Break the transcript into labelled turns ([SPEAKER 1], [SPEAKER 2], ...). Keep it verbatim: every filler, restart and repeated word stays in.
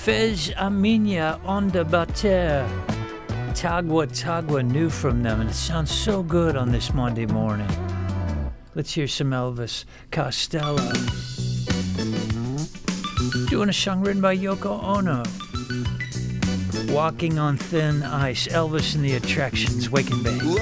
[SPEAKER 1] Fez a minha onda bater. Tagua Tagua new from them, and it sounds so good on this Monday morning. Let's hear some Elvis Costello. Doing a song written by Yoko Ono. Walking on Thin Ice, Elvis and the Attractions, Wake and Bake.